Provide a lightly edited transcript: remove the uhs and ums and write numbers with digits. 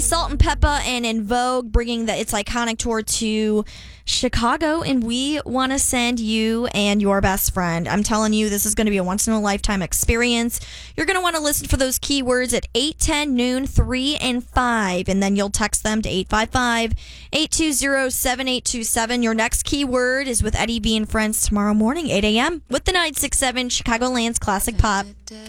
Salt and Peppa and In Vogue bringing its iconic tour to Chicago, and we want to send you and your best friend. I'm telling you, this is going to be a once-in-a-lifetime experience. You're going to want to listen for those keywords at 8, 10, noon, 3, and 5, and then you'll text them to 855-820-7827. Your next keyword is with Eddie B and Friends tomorrow morning, 8 a.m. with the 967 Chicagoland's Classic Pop.